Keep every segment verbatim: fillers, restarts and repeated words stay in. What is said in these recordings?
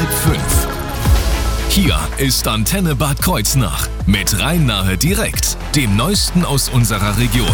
Tipp fünf. Hier ist Antenne Bad Kreuznach mit Rhein-Nahe Direkt, dem Neuesten aus unserer Region.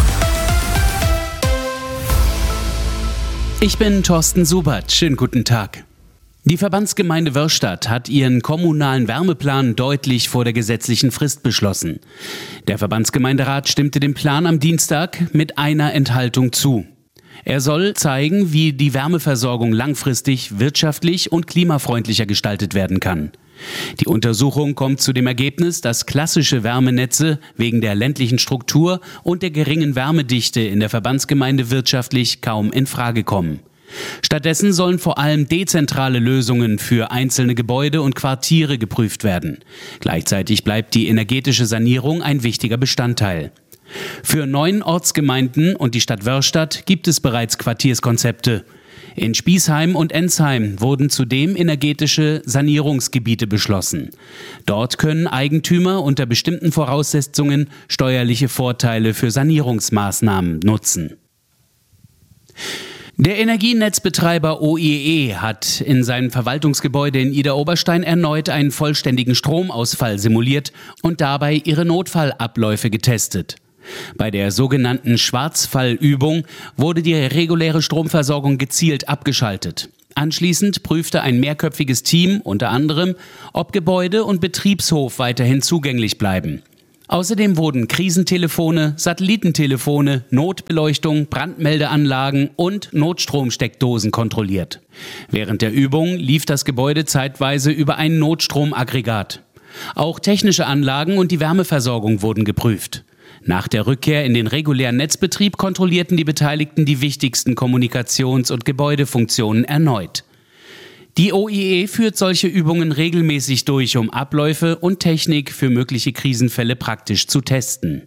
Ich bin Thorsten Subert. Schönen guten Tag. Die Verbandsgemeinde Wörrstadt hat ihren kommunalen Wärmeplan deutlich vor der gesetzlichen Frist beschlossen. Der Verbandsgemeinderat stimmte dem Plan am Dienstag mit einer Enthaltung zu. Er soll zeigen, wie die Wärmeversorgung langfristig wirtschaftlich und klimafreundlicher gestaltet werden kann. Die Untersuchung kommt zu dem Ergebnis, dass klassische Wärmenetze wegen der ländlichen Struktur und der geringen Wärmedichte in der Verbandsgemeinde wirtschaftlich kaum in Frage kommen. Stattdessen sollen vor allem dezentrale Lösungen für einzelne Gebäude und Quartiere geprüft werden. Gleichzeitig bleibt die energetische Sanierung ein wichtiger Bestandteil. Für neun Ortsgemeinden und die Stadt Wörrstadt gibt es bereits Quartierskonzepte. In Spießheim und Ensheim wurden zudem energetische Sanierungsgebiete beschlossen. Dort können Eigentümer unter bestimmten Voraussetzungen steuerliche Vorteile für Sanierungsmaßnahmen nutzen. Der Energienetzbetreiber O I E hat in seinem Verwaltungsgebäude in Idar-Oberstein erneut einen vollständigen Stromausfall simuliert und dabei ihre Notfallabläufe getestet. Bei der sogenannten Schwarzfallübung wurde die reguläre Stromversorgung gezielt abgeschaltet. Anschließend prüfte ein mehrköpfiges Team unter anderem, ob Gebäude und Betriebshof weiterhin zugänglich bleiben. Außerdem wurden Krisentelefone, Satellitentelefone, Notbeleuchtung, Brandmeldeanlagen und Notstromsteckdosen kontrolliert. Während der Übung lief das Gebäude zeitweise über ein Notstromaggregat. Auch technische Anlagen und die Wärmeversorgung wurden geprüft. Nach der Rückkehr in den regulären Netzbetrieb kontrollierten die Beteiligten die wichtigsten Kommunikations- und Gebäudefunktionen erneut. Die O I E führt solche Übungen regelmäßig durch, um Abläufe und Technik für mögliche Krisenfälle praktisch zu testen.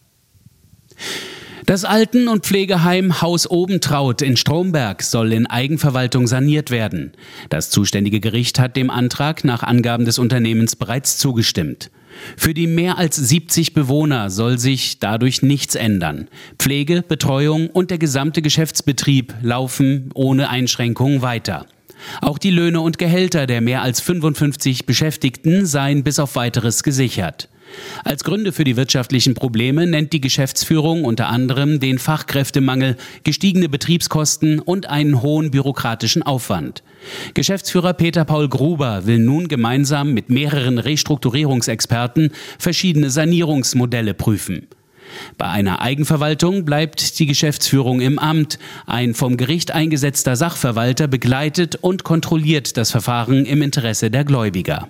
Das Alten- und Pflegeheim Haus Obentraut in Stromberg soll in Eigenverwaltung saniert werden. Das zuständige Gericht hat dem Antrag nach Angaben des Unternehmens bereits zugestimmt. Für die mehr als siebzig Bewohner soll sich dadurch nichts ändern. Pflege, Betreuung und der gesamte Geschäftsbetrieb laufen ohne Einschränkungen weiter. Auch die Löhne und Gehälter der mehr als fünfundfünfzig Beschäftigten seien bis auf Weiteres gesichert. Als Gründe für die wirtschaftlichen Probleme nennt die Geschäftsführung unter anderem den Fachkräftemangel, gestiegene Betriebskosten und einen hohen bürokratischen Aufwand. Geschäftsführer Peter Paul Gruber will nun gemeinsam mit mehreren Restrukturierungsexperten verschiedene Sanierungsmodelle prüfen. Bei einer Eigenverwaltung bleibt die Geschäftsführung im Amt. Ein vom Gericht eingesetzter Sachverwalter begleitet und kontrolliert das Verfahren im Interesse der Gläubiger.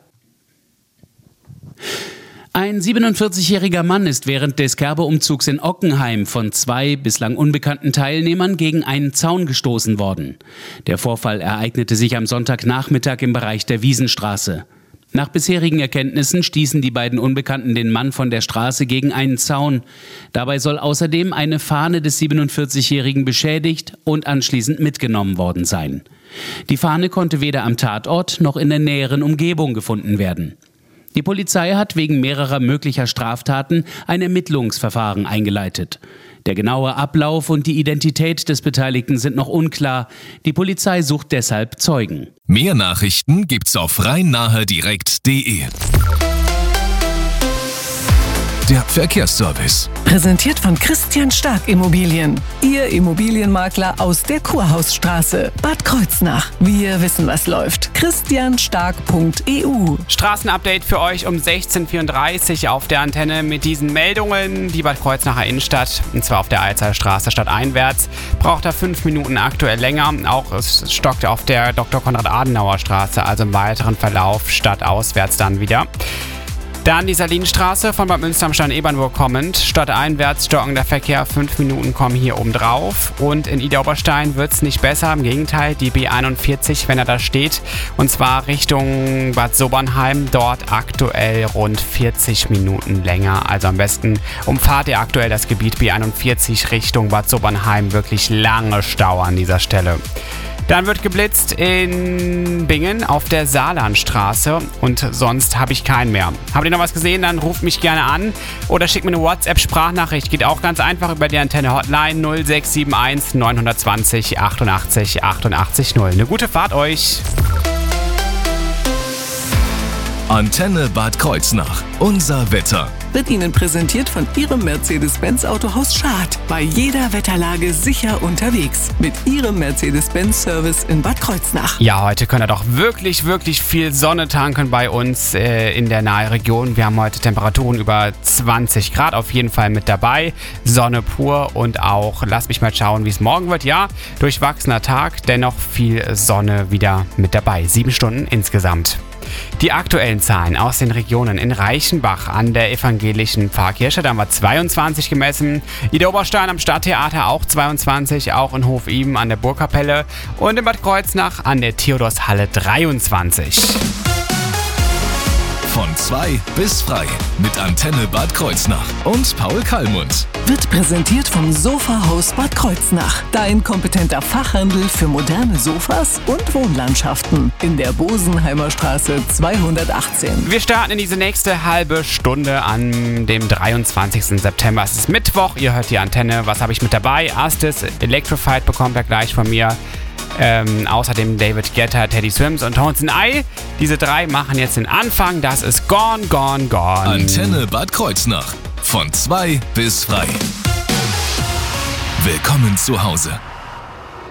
Ein siebenundvierzigjähriger Mann ist während des Kerbe-Umzugs in Ockenheim von zwei bislang unbekannten Teilnehmern gegen einen Zaun gestoßen worden. Der Vorfall ereignete sich am Sonntagnachmittag im Bereich der Wiesenstraße. Nach bisherigen Erkenntnissen stießen die beiden Unbekannten den Mann von der Straße gegen einen Zaun. Dabei soll außerdem eine Fahne des siebenundvierzigjährigen beschädigt und anschließend mitgenommen worden sein. Die Fahne konnte weder am Tatort noch in der näheren Umgebung gefunden werden. Die Polizei hat wegen mehrerer möglicher Straftaten ein Ermittlungsverfahren eingeleitet. Der genaue Ablauf und die Identität des Beteiligten sind noch unklar. Die Polizei sucht deshalb Zeugen. Mehr Nachrichten gibt's auf rhein-nahe direkt punkt de. Der Verkehrsservice. Präsentiert von Christian Stark Immobilien. Ihr Immobilienmakler aus der Kurhausstraße, Bad Kreuznach. Wir wissen, was läuft. christian stark punkt e u. Straßenupdate für euch um sechzehn Uhr vierunddreißig auf der Antenne mit diesen Meldungen. Die Bad Kreuznacher Innenstadt, und zwar auf der Alzerstraße stadteinwärts, braucht da fünf Minuten aktuell länger. Auch es stockt auf der Doktor Konrad-Adenauer Straße, also im weiteren Verlauf stadtauswärts dann wieder. Dann die Salinstraße von Bad Münster am Stein-Ebernburg kommend. Stadteinwärts stockender Verkehr, fünf Minuten kommen hier oben drauf. Und in Idar-Oberstein wird es nicht besser, im Gegenteil, die B einundvierzig, wenn er da steht. Und zwar Richtung Bad Sobernheim, dort aktuell rund vierzig Minuten länger. Also am besten umfahrt ihr aktuell das Gebiet B einundvierzig Richtung Bad Sobernheim. Wirklich lange Stau an dieser Stelle. Dann wird geblitzt in Bingen auf der Saarlandstraße und sonst habe ich keinen mehr. Habt ihr noch was gesehen, dann ruft mich gerne an oder schickt mir eine WhatsApp-Sprachnachricht. Geht auch ganz einfach über die Antenne-Hotline null sechs sieben eins neun zwei null achtundachtzig achtundachtzig null. Eine gute Fahrt euch! Antenne Bad Kreuznach. Unser Wetter. Wird Ihnen präsentiert von Ihrem Mercedes-Benz Autohaus Schad. Bei jeder Wetterlage sicher unterwegs. Mit Ihrem Mercedes-Benz-Service in Bad Kreuznach. Ja, heute könnt ihr doch wirklich, wirklich viel Sonne tanken bei uns äh, in der Nahregion. Wir haben heute Temperaturen über zwanzig Grad auf jeden Fall mit dabei. Sonne pur und auch, lasst mich mal schauen, wie es morgen wird. Ja, durchwachsener Tag, dennoch viel Sonne wieder mit dabei. Sieben Stunden insgesamt. Die aktuellen Zahlen aus den Regionen: in Reichenbach an der evangelischen Pfarrkirche, da haben wir zweiundzwanzig gemessen. Ida Oberstein am Stadttheater auch zweiundzwanzig, auch in Hof-Iden an der Burgkapelle und in Bad Kreuznach an der Theodorshalle dreiundzwanzig. Von zwei bis frei mit Antenne Bad Kreuznach und Paul Kallmund. Wird präsentiert vom Sofahaus Bad Kreuznach. Dein kompetenter Fachhandel für moderne Sofas und Wohnlandschaften. In der Bosenheimer Straße zweihundertachtzehn. Wir starten in diese nächste halbe Stunde an dem dreiundzwanzigsten September. Es ist Mittwoch, ihr hört die Antenne. Was habe ich mit dabei? Astis, Electrified bekommt ihr gleich von mir. Ähm, außerdem David Guetta, Teddy Swims und Tones and I. Diese drei machen jetzt den Anfang. Das ist Gone, Gone, Gone. Antenne Bad Kreuznach. Von zwei bis frei. Willkommen zu Hause.